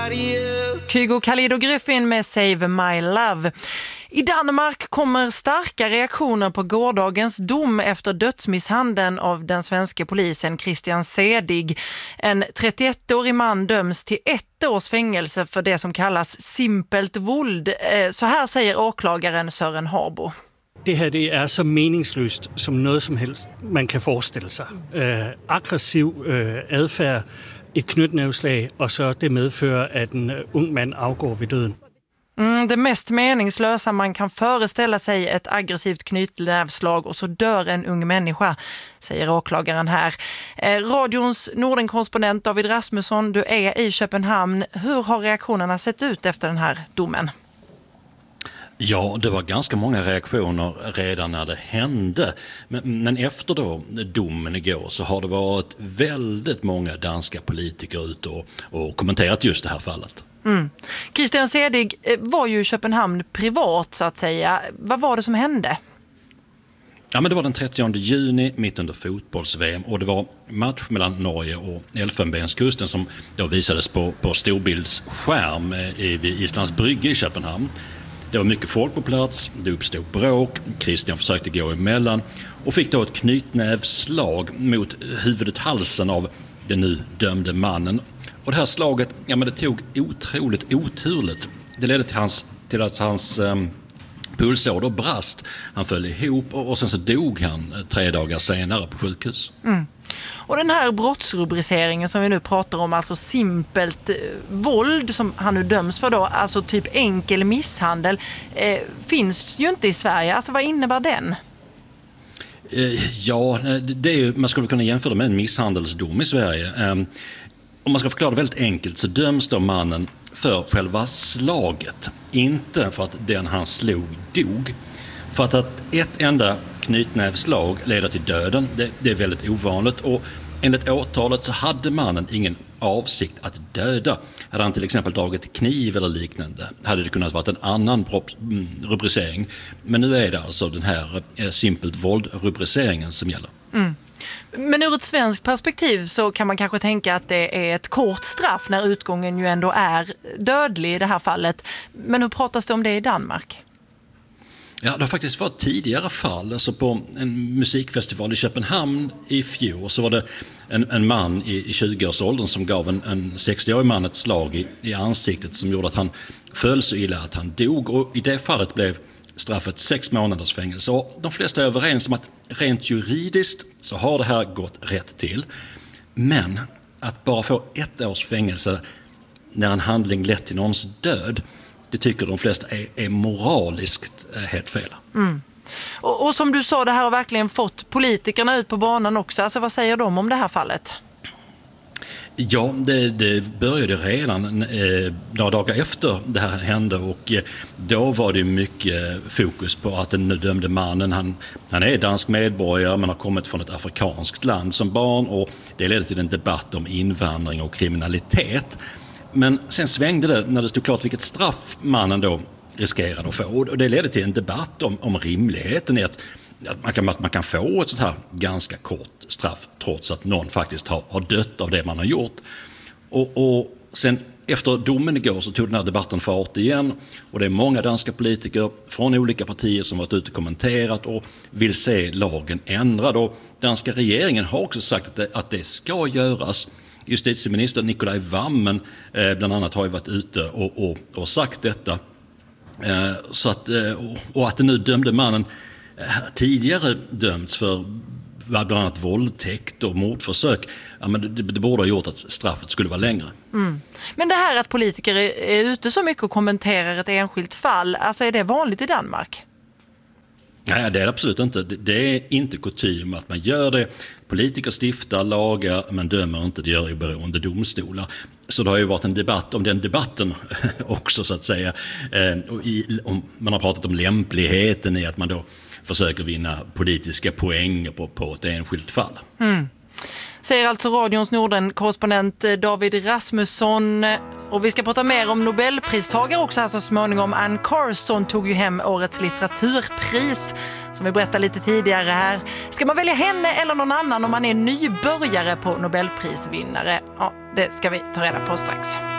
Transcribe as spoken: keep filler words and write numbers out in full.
somebody else. Kygo Kalido Griffin med Save My Love. I Danmark kommer starka reaktioner på gårdagens dom efter dödsmisshandeln av den svenska polisen Christian Sedig. En trettioettårig man döms till ett års fängelse för det som kallas simpelt våld. Så här säger åklagaren Søren Harbo. Det här det är så meningslöst som något som helst man kan föreställa sig. Äh, aggressiv äh, adfärd, ett knytnävslag och så det medför att en ung man avgår vid döden. Mm, det mest meningslösa man kan föreställa sig, ett aggressivt knytnävslag och så dör en ung människa, säger åklagaren här. Eh, radions Norden-korrespondent David Rasmusson, du är i Köpenhamn. Hur har reaktionerna sett ut efter den här domen? Ja, det var ganska många reaktioner redan när det hände. Men, men efter då domen igår så har det varit väldigt många danska politiker ute och, och kommenterat just det här fallet. Mm. Christian Sedig var ju i Köpenhamn privat så att säga. Vad var det som hände? Ja, men det var den trettionde juni mitt under fotbolls-V M och det var match mellan Norge och Elfenbenskusten som då visades på, på storbildsskärm vid Islands brygge i Köpenhamn. Det var mycket folk på plats, det uppstod bråk, Christian försökte gå emellan och fick då ett knytnävsslag mot huvudet, halsen av den nu dömde mannen. Och det här slaget, ja men det tog otroligt oturligt. Det ledde till, hans, till att hans um, pulsåder brast. Han föll ihop och, och sen så dog han tre dagar senare på sjukhus. Mm. Och den här brottsrubriceringen som vi nu pratar om, alltså simpelt eh, våld som han nu döms för då, alltså typ enkel misshandel, eh, finns ju inte i Sverige. Alltså vad innebär den? Eh, ja, det är ju, man skulle kunna jämföra med en misshandelsdom i Sverige. Um, Om man ska förklara det väldigt enkelt så döms då mannen för själva slaget. Inte för att den han slog dog. För att, att ett enda knytnävslag leder till döden, det, det är väldigt ovanligt. Och enligt åtalet så hade mannen ingen avsikt att döda. Hade han till exempel dragit kniv eller liknande hade det kunnat vara en annan rubricering. Men nu är det alltså den här eh, simpelt våld-rubriceringen som gäller. Mm. Men ur ett svenskt perspektiv så kan man kanske tänka att det är ett kort straff när utgången ju ändå är dödlig i det här fallet. Men hur pratas det om det i Danmark? Ja, det har faktiskt varit tidigare fall. Alltså på en musikfestival i Köpenhamn i fjol så var det en, en man i, i tjugoårsåldern som gav en, en sextioårig man ett slag i, i ansiktet som gjorde att han föll så illa att han dog. Och i det fallet blev straffet sex månaders fängelse. Och de flesta är överens om att rent juridiskt så har det här gått rätt till. Men att bara få ett års fängelse när en handling lett till någons död, det tycker de flesta är, är moraliskt helt fel. Mm. Och, och som du sa, det här har verkligen fått politikerna ut på banan också. Alltså vad säger de om det här fallet? Ja, det, det började redan eh, några dagar efter det här hände och eh, då var det mycket fokus på att den nu dömde mannen, han, han är dansk medborgare men har kommit från ett afrikanskt land som barn och det ledde till en debatt om invandring och kriminalitet. Men sen svängde det när det stod klart vilket straff mannen då riskerade att få och det ledde till en debatt om, om rimligheten i att Att man, kan, att man kan få ett sånt här ganska kort straff trots att någon faktiskt har, har dött av det man har gjort. Och, och sen efter domen igår så tog den här debatten fart igen och det är många danska politiker från olika partier som varit ute och kommenterat och vill se lagen ändrad. Och danska regeringen har också sagt att det, att det ska göras. Justitieminister Nikolaj Wammen eh, bland annat har ju varit ute och, och, och sagt detta. Eh, så att, eh, och, och att den nu dömde mannen tidigare dömts för bland annat våldtäkt och mordförsök. Ja, men det, det borde ha gjort att straffet skulle vara längre. Mm. Men det här att politiker är, är ute så mycket och kommenterar ett enskilt fall, alltså är det vanligt i Danmark? Nej, det är absolut inte. Det är inte kutym att man gör det. Politiker stiftar lagar men dömer inte, det gör ju beroende domstolar. Så det har ju varit en debatt om den debatten också så att säga. Och i, om, man har pratat om lämpligheten i att man då försöker vinna politiska poäng på, på ett enskilt fall. Mm. Säger alltså radions Norden-korrespondent David Rasmusson. Och vi ska prata mer om Nobelpristagare också här så småningom. Anne Carson tog ju hem årets litteraturpris som vi berättade lite tidigare här. Ska man välja henne eller någon annan om man är nybörjare på Nobelprisvinnare? Ja, det ska vi ta reda på strax.